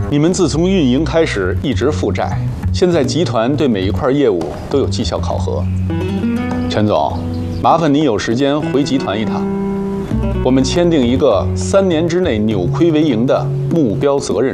你们自从运营开始一直负债，现在集团对每一块业务都有绩效考核。陈总，麻烦你有时间回集团一趟，我们签订一个3年之内扭亏为盈的目标责任